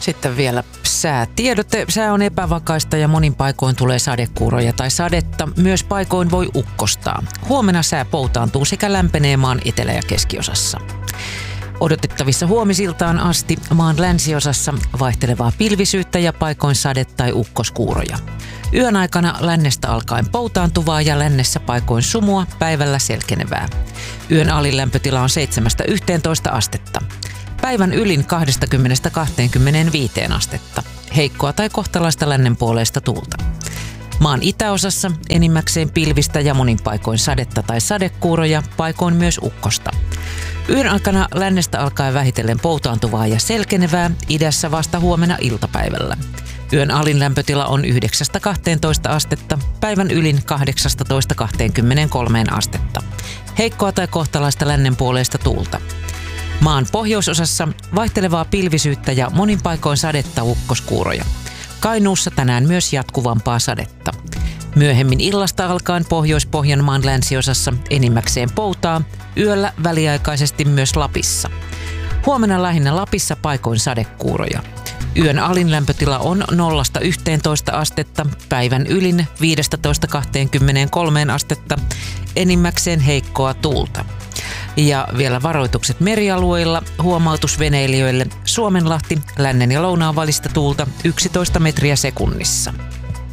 Sitten vielä säätiedote. Sää on epävakaista ja monin paikoin tulee sadekuuroja tai sadetta. Myös paikoin voi ukkostaa. Huomenna sää poutaantuu sekä lämpenee maan etelä- ja keskiosassa. Odotettavissa huomisiltaan asti maan länsiosassa vaihtelevaa pilvisyyttä ja paikoin sade- tai ukkoskuuroja. Yön aikana lännestä alkaen poutaantuvaa ja lännessä paikoin sumua, päivällä selkenevää. Yön alin lämpötila on 7–11 astetta. Päivän ylin 20–25 astetta. Heikkoa tai kohtalaista lännenpuoleista tuulta. Maan itäosassa enimmäkseen pilvistä ja monin paikoin sadetta tai sadekuuroja, paikoin myös ukkosta. Yön aikana lännestä alkaen vähitellen poutaantuvaa ja selkenevää, idässä vasta huomenna iltapäivällä. Yön alin lämpötila on 9–12 astetta, päivän ylin 18–23 astetta. Heikkoa tai kohtalaista lännenpuoleista tuulta. Maan pohjoisosassa vaihtelevaa pilvisyyttä ja monin paikoin sadetta ukkoskuuroja. Kainuussa tänään myös jatkuvampaa sadetta. Myöhemmin illasta alkaen Pohjois-Pohjanmaan länsiosassa enimmäkseen poutaa, yöllä väliaikaisesti myös Lapissa. Huomenna lähinnä Lapissa paikoin sadekuuroja. Yön alin lämpötila on 0–11 astetta, päivän ylin 15–23 astetta, enimmäkseen heikkoa tuulta. Ja vielä varoitukset merialueilla, huomautus veneilijöille, Suomenlahti, lännen ja lounaan välistä tuulta 11 metriä sekunnissa.